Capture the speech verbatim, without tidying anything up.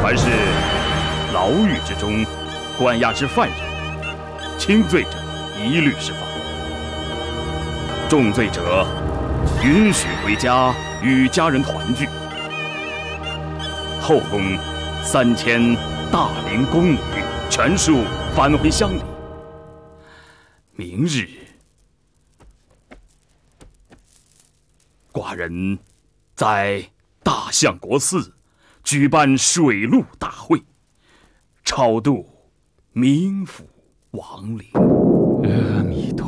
凡是牢狱之中关押之犯人，轻罪者一律释放，重罪者允许回家与家人团聚。后宫三千大龄宫女全数返回乡里。明日，寡人在大相国寺举办水陆大会，超度冥府亡灵。 阿弥陀